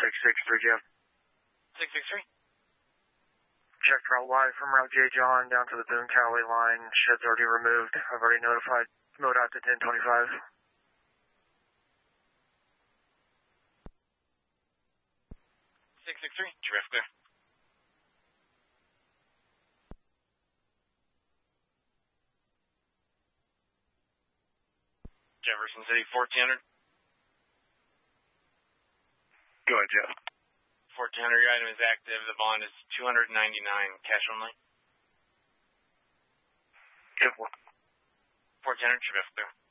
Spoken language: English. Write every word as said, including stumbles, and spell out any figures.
six six three, Jeff. six six three. Checked route Y from Route J John down to the Boone Callaway line. Shed's already removed. I've already notified MoDOT to ten twenty-five. six six three, drift clear. Jefferson City, fourteen hundred. Go ahead, Jeff. fourteen hundred, your item is active. The bond is two hundred ninety-nine, cash only. Jeff one. fourteen hundred, drift clear.